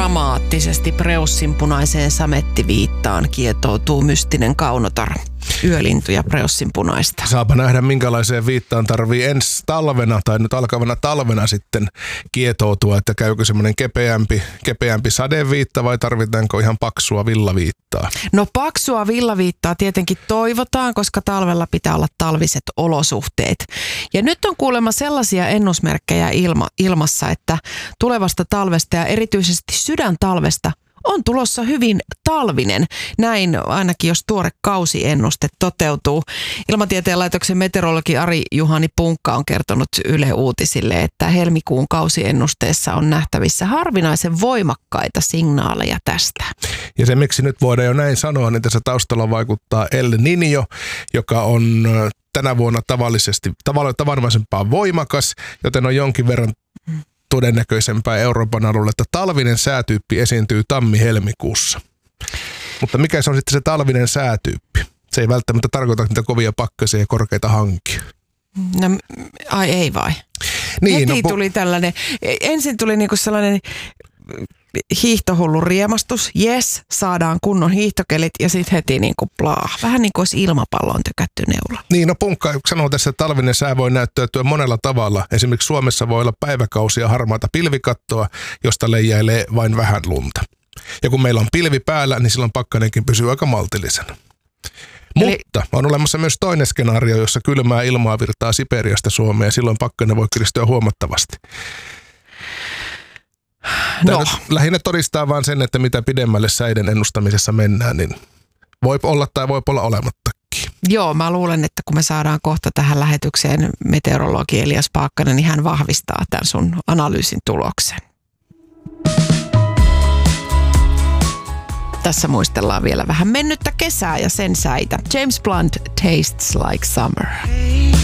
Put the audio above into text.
Dramaattisesti preussinpunaiseen samettiviittaan kietoutuu mystinen kaunotar. Yölintu ja preussinpunaista. Saapa nähdä, minkälaiseen viittaan tarvii ensi talvena tai nyt alkavana talvena sitten kietoutua, että käykö semmoinen kepeämpi sadeviitta vai tarvitaanko ihan paksua villaviittaa? No paksua villaviittaa tietenkin toivotaan, koska talvella pitää olla talviset olosuhteet. Ja nyt on kuulemma sellaisia ennusmerkkejä ilmassa, että tulevasta talvesta ja erityisesti sydäntalvesta on tulossa hyvin talvinen. Näin ainakin, jos tuore kausiennuste toteutuu. Ilmatieteen laitoksen meteorologi Ari-Juhani Punkka on kertonut Yle Uutisille, että helmikuun kausiennusteessa on nähtävissä harvinaisen voimakkaita signaaleja tästä. Ja se, miksi nyt voidaan jo näin sanoa, niin tässä taustalla vaikuttaa El Niño, joka on tänä vuonna tavanomaisempaa voimakas, joten on jonkin verran todennäköisempää Euroopan alueella, että talvinen säätyyppi esiintyy tammi-helmikuussa. Mutta mikä se on sitten se talvinen säätyyppi? Se ei välttämättä tarkoita niitä kovia pakkasia ja korkeita hankia. No, ai ei vai? Niin, heti tuli tällainen, ensin tuli niinku sellainen hiihtohullun riemastus. Jes, saadaan kunnon hiihtokelit ja sitten heti niinku plaa. Vähän niin kuin olisi ilmapalloon tykätty neula. Niin, no Punkka sanoo tässä, että talvinen sää voi näyttäytyä monella tavalla. Esimerkiksi Suomessa voi olla päiväkausia harmaata pilvikattoa, josta leijailee vain vähän lunta. Ja kun meillä on pilvi päällä, niin silloin pakkanenkin pysyy aika maltillisena. Mutta on olemassa myös toinen skenaario, jossa kylmää ilmaa virtaa Siperiasta Suomeen ja silloin pakkanen voi kiristyä huomattavasti. Tämä nyt lähinnä todistaa vaan sen, että mitä pidemmälle säiden ennustamisessa mennään, niin voi olla tai voi olla olemattakin. Joo, mä luulen, että kun me saadaan kohta tähän lähetykseen meteorologi Elias Paakkanen, niin hän vahvistaa tämän sun analyysin tuloksen. Tässä muistellaan vielä vähän mennyttä kesää ja sen säitä. James Blunt, Tastes Like Summer.